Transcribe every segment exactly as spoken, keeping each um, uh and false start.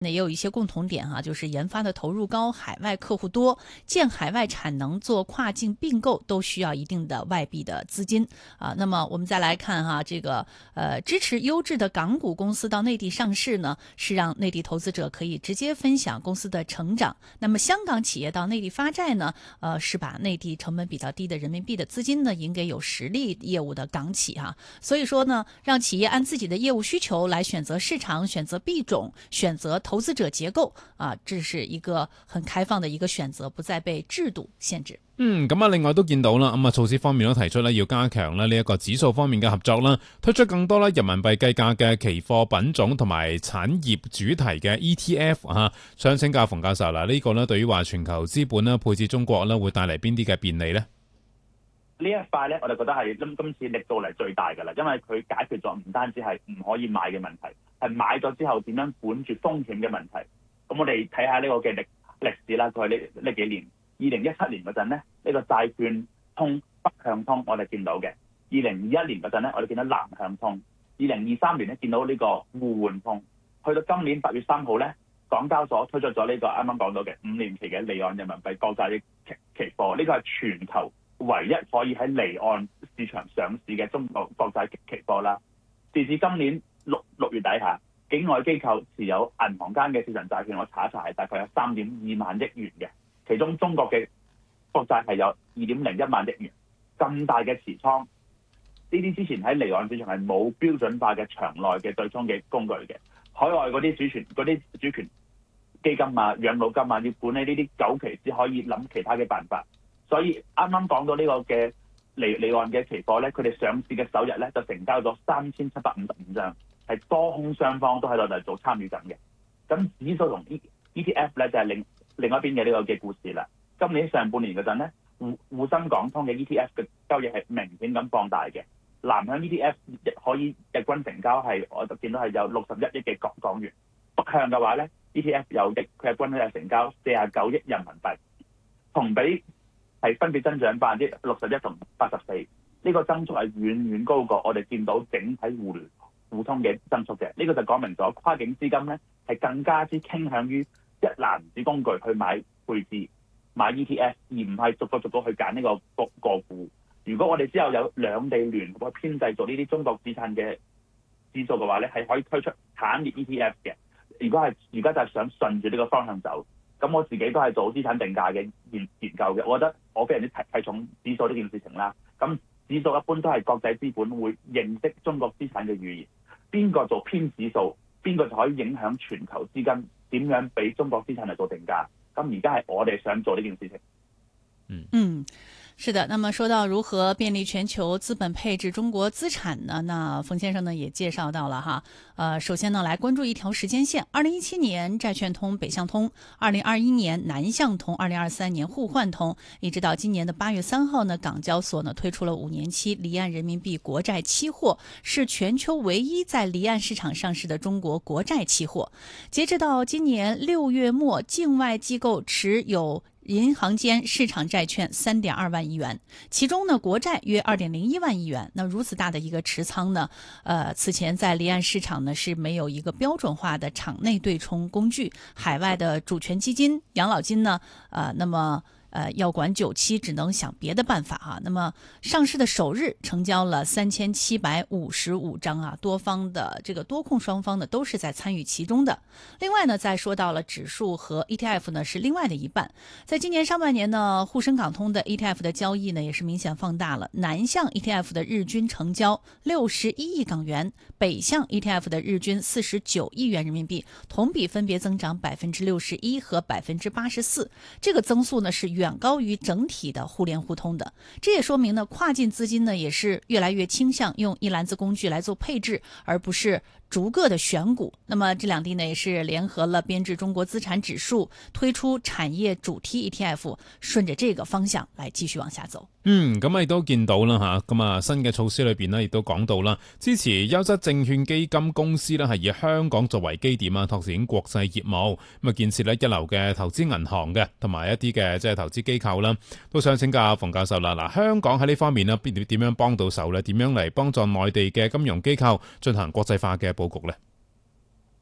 也有一些共同点哈，就是研发的投入高，海外客户多，建海外产能，做跨境并购都需要一定的外币的资金啊。那么我们再来看哈，这个呃支持优质的港股公司到内地上市呢，是让内地投资者可以直接分享公司的成长。那么香港企业到内地发债呢，呃是把内地成本比较低的人民币的资金呢引给有实力业务的港企哈。所以说呢，让企业按自己的业务需求来选择市场、选择币种、选择投资者結構啊，這是一個很開放的一個選擇，不再被制度限制。 嗯，咁啊，另外都見到啦，咁啊，措施方面都提出咧，要加強咧呢一個指數方面嘅合作啦，推出更多咧人民幣計價嘅期貨品種同埋產業主題嘅 E T F 啊。想請教馮教授啦，呢個咧對於話全球資本咧配置中國咧會帶嚟邊啲嘅便利呢？ 呢一塊咧，我哋覺得係今今次力度嚟最大㗎啦，因為佢解決咗唔單止係唔可以買嘅問題，係買咗之後點樣管住風險嘅問題。咁我哋睇下呢個嘅歷歷史啦，佢係呢呢幾年，二零一七年嗰陣咧，呢、呢個債券通北向通我哋見到嘅；二零二一年嗰陣咧，我哋見到南向通；二零二三年咧見到呢個互換通。去到今年八月三號咧，港交所推出咗呢個啱啱講到嘅五年期嘅離岸人民幣國債期期貨，呢、呢個係全球唯一可以喺離岸市場上市嘅中國國債期貨啦。截至今年六六月底下，境外機構持有銀行間嘅市場債券，我查一查係大概有三點二萬億元嘅，其中中國嘅國債係有二點零一萬億元。咁大嘅持倉，呢啲之前喺離岸市場係冇標準化嘅場內嘅對沖嘅工具嘅。海外嗰啲主權嗰啲主權基金啊、養老金啊，要管理呢啲久期，只可以諗其他嘅辦法。所以啱啱講到呢個嘅離離岸嘅期貨咧，佢哋上市嘅首日咧就成交咗三千七百五十五張，係多空雙方都喺度嚟做參與緊嘅。咁指數同 E T F 咧就係、是、另另一邊嘅呢個嘅故事啦。今年上半年嗰陣咧，滬滬深港通嘅 E T F 嘅交易係明顯咁放大嘅。南向 E T F 可以日均成交係我就見到係有六十一億嘅港港元，北向嘅話咧 E T F 有嘅佢日均係成交四十九億人民幣，同比係分別增長百分之六十一同八十四，呢個增速係遠遠高過我哋見到整體互聯互通嘅增速嘅。呢、這個就講明咗跨境資金咧係更加之傾向於一籃子工具去買配置買 E T F， 而唔係逐個逐個去揀呢個個個股。如果我哋之後有兩地聯合編製做呢啲中國資產嘅指數嘅話咧，係可以推出產業 E T F 嘅。如果係而家就係想順住呢個方向走。咁我自己都係做資產定價嘅研研究嘅，我覺得我非常之睇睇重指數呢件事情啦。咁指數一般都係國際資本會認識中國資產嘅語言，邊個做偏指數，邊個就可以影響全球資金點樣俾中國資產嚟做定價。咁而家係我哋想做呢件事情。 嗯嗯。是的，那麼說到如何便利全球資本配置中國資產呢？那馮先生呢也介紹到了哈，呃，首先呢來關注一條時間線，二零一七年債券通北向通，二零二一年南向通，二零二三年互換通，一直到今年的八月三號呢，港交所呢推出了五年期離岸人民幣國債期貨，是全球唯一在離岸市場上市的中國國債期貨。截至到今年六月末，境外機構持有銀行間市場債券三點二萬億元，其中呢國債約二點零一萬億元。那如此大的一個持倉呢，呃，此前在離岸市場呢是沒有一個標準化的場內對沖工具，海外的主權基金、養老金呢，呃，那麼。呃，要管九期只能想別的辦法哈。那麼上市的首日成交了三千七百五十五張啊，多方的這個多空雙方呢都是在參與其中的。另外呢，再說到了指數和 E T F 呢是另外的一半。在今年上半年呢，滬深港通的 E T F 的交易呢也是明顯放大了。南向 E T F 的日均成交六十一億港元，北向 E T F 的日均四十九億元人民幣，同比分別增長百分之六十一和百分之八十四。這個增速呢是遠高於整體的互聯互通的，這也說明呢，跨境資金呢也是越來越傾向用一籃子工具來做配置，而不是逐個的選股。那麼這兩地呢也是聯合了編制中國資產指數，推出產業主題 E T F， 順着這個方向來繼續往下走。 嗯，咁啊亦都見到啦吓，咁啊新嘅措施裏邊呢亦都講到啦，支持優質證券基金公司呢係以香港作為基點啊，拓展國際業務，咁啊建設呢一流嘅投資銀行嘅，同埋一啲嘅即係投資機構啦，都想請教馮教授啦。嗱，香港喺呢方面呢邊點點樣幫到手呢？點樣嚟幫助內地嘅金融機構進行國際化嘅佈局呢？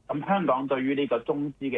咁香港對於呢個中資嘅